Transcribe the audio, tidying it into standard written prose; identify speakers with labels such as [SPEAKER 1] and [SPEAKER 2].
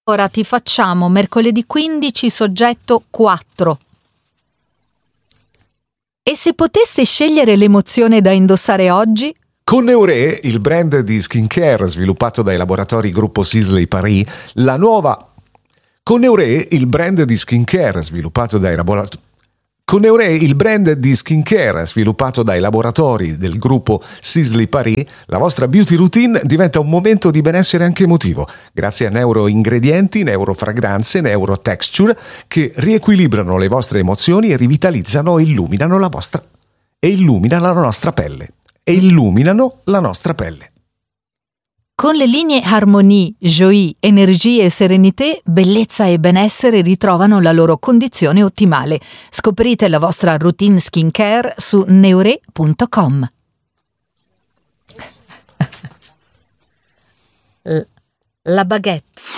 [SPEAKER 1] Ora ti facciamo mercoledì 15 soggetto 4. E se poteste scegliere l'emozione da indossare oggi?
[SPEAKER 2] Con Neuré, il brand di skincare sviluppato dai laboratori gruppo Sisley Paris, la nuova... Con Neuré, il brand di skincare sviluppato dai laboratori... Con Neuré, il brand di skincare sviluppato dai laboratori del gruppo Sisley Paris, la vostra beauty routine diventa un momento di benessere anche emotivo, grazie a neuroingredienti, neurofragranze, neurotexture che riequilibrano le vostre emozioni e rivitalizzano e illuminano la vostra e illuminano la nostra pelle. E illuminano la nostra pelle.
[SPEAKER 1] Con le linee Harmonie, Joie, Energie e Serenité, bellezza e benessere ritrovano la loro condizione ottimale. Scoprite la vostra routine skincare su neuré.com. La baguette.